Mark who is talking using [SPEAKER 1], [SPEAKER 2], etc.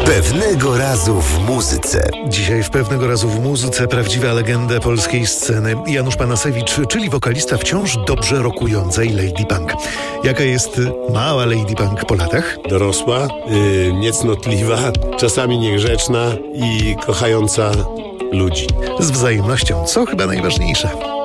[SPEAKER 1] Pewnego razu w muzyce.
[SPEAKER 2] Dzisiaj w Pewnego razu w muzyce prawdziwa legenda polskiej sceny Janusz Panasewicz, czyli wokalista wciąż dobrze rockującej Lady Punk. Jaka jest mała Lady Punk po latach?
[SPEAKER 3] Dorosła, niecnotliwa, czasami niegrzeczna i kochająca ludzi.
[SPEAKER 2] Z wzajemnością, co chyba najważniejsze.